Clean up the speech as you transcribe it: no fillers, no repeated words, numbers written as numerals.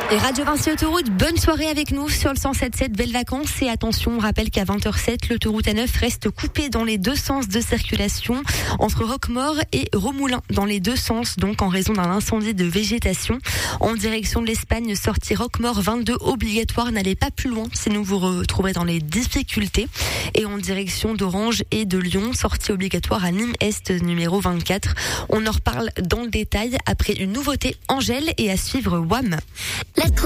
Et Radio Vinci Autoroute, bonne soirée avec nous sur le 107.7, belles vacances. Et attention, on rappelle qu'à 20h07, l'autoroute A9 reste coupée dans les deux sens de circulation entre Roquemaure et Romoulin, dans les deux sens, donc en raison d'un incendie de végétation. En direction de l'Espagne, sortie Roquemaure 22 obligatoire, n'allez pas plus loin, sinon vous retrouverez dans les difficultés. Et en direction d'Orange et de Lyon, sortie obligatoire à Nîmes Est numéro 24. On en reparle dans le détail après une nouveauté Angèle et à suivre WAM.